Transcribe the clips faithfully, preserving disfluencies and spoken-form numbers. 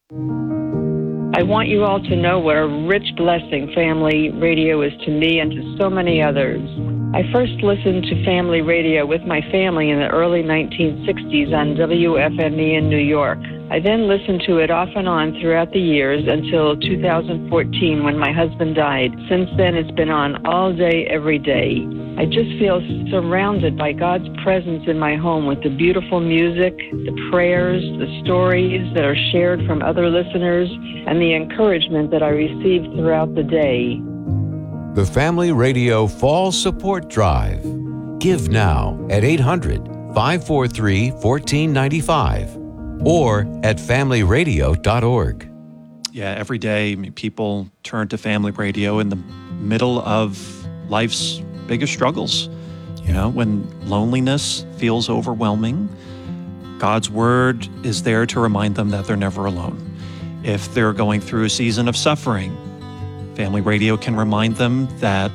I want you all to know what a rich blessing Family Radio is to me and to so many others. I first listened to Family Radio with my family in the early nineteen sixties on W F M E in New York. I then listened to it off and on throughout the years until two thousand fourteen when my husband died. Since then, it's been on all day, every day. I just feel surrounded by God's presence in my home with the beautiful music, the prayers, the stories that are shared from other listeners, and the encouragement that I receive throughout the day. The Family Radio Fall Support Drive. Give now at eight hundred, five four three, one four nine five or at family radio dot org. Yeah, every day people turn to Family Radio in the middle of life's biggest struggles. You know, when loneliness feels overwhelming, God's Word is there to remind them that they're never alone. If they're going through a season of suffering, Family Radio can remind them that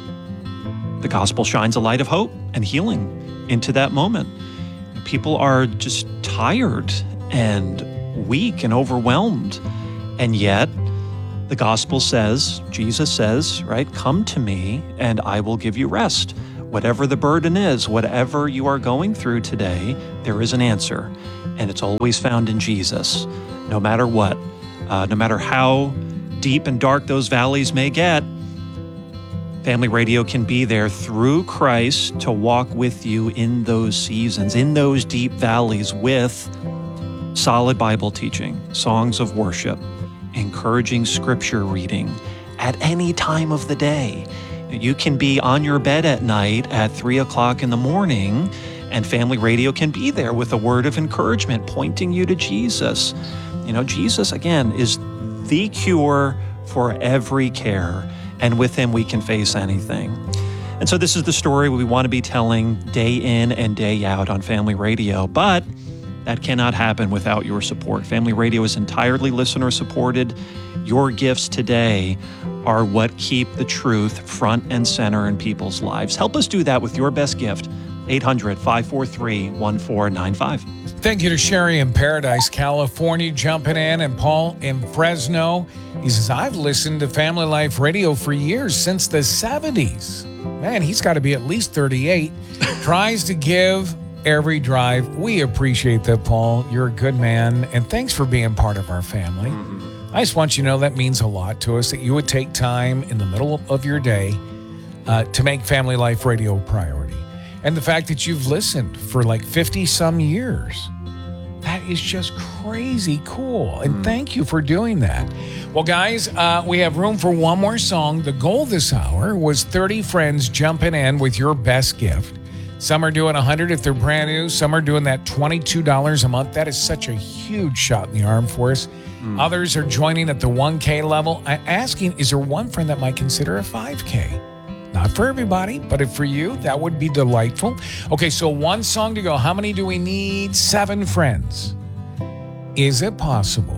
the gospel shines a light of hope and healing into that moment. People are just tired and weak and overwhelmed, and yet the gospel says, Jesus says, right, come to me and I will give you rest. Whatever the burden is, whatever you are going through today, there is an answer, and it's always found in Jesus, no matter what, uh, no matter how deep and dark those valleys may get. Family Radio can be there through Christ to walk with you in those seasons, in those deep valleys, with solid Bible teaching, songs of worship, encouraging scripture reading at any time of the day. You can be on your bed at night at three o'clock in the morning, and Family Radio can be there with a word of encouragement pointing you to Jesus. You know, Jesus, again, is the cure for every care, and with him we can face anything. And so this is the story we want to be telling day in and day out on Family Radio, but that cannot happen without your support. Family Radio is entirely listener supported. Your gifts today are what keep the truth front and center in people's lives. Help us do that with your best gift. eight hundred, five four three, one four nine five. Thank you to Sherry in Paradise, California, jumping in, and Paul in Fresno. He says, I've listened to Family Life Radio for years, since the seventies. Man, he's got to be at least thirty-eight. Tries to give every drive. We appreciate that, Paul. You're a good man, and thanks for being part of our family. I just want you to know that means a lot to us, that you would take time in the middle of your day uh, to make Family Life Radio a priority. And the fact that you've listened for like fifty some years, that is just crazy cool. And thank you for doing that. Well, guys, uh, we have room for one more song. The goal this hour was thirty friends jumping in with your best gift. Some are doing one hundred dollars if they're brand new. Some are doing that twenty-two dollars a month. That is such a huge shot in the arm for us. Mm. Others are joining at the one K level. I'm asking, is there one friend that might consider a five K? Not for everybody, but if for you, that would be delightful. Okay, so one song to go. How many do we need? Seven friends. Is it possible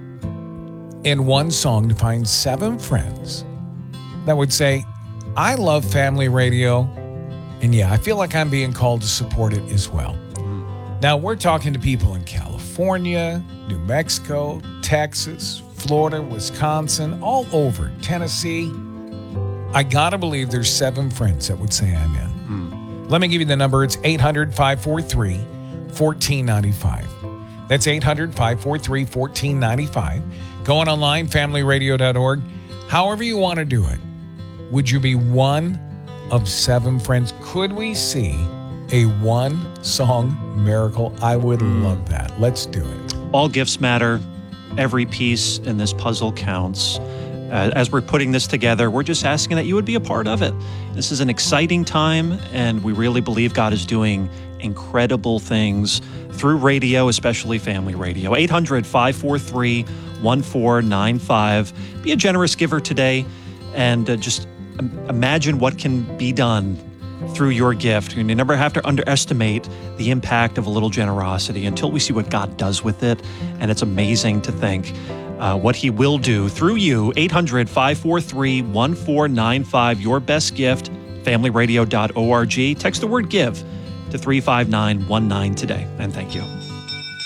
in one song to find seven friends that would say, I love Family Radio, and yeah, I feel like I'm being called to support it as well. Now, we're talking to people in California, New Mexico, Texas, Florida, Wisconsin, all over, Tennessee. I gotta believe there's seven friends that would say I'm in. Mm. Let me give you the number. It's eight hundred, five four three, one four nine five. That's eight hundred, five four three, one four nine five. Going online, family radio dot org. However you want to do it. Would you be one of seven friends? Could we see a one-song miracle? I would mm. love that. Let's do it. All gifts matter. Every piece in this puzzle counts. Uh, as we're putting this together, we're just asking that you would be a part of it. This is an exciting time, and we really believe God is doing incredible things through radio, especially Family Radio. eight hundred, five four three, one four nine five. Be a generous giver today, and uh, just imagine what can be done through your gift. You never have to underestimate the impact of a little generosity until we see what God does with it, and it's amazing to think Uh, what he will do through you. eight hundred, five four three, one four nine five, your best gift, family radio dot org. Text the word give to three five nine one nine today, and thank you.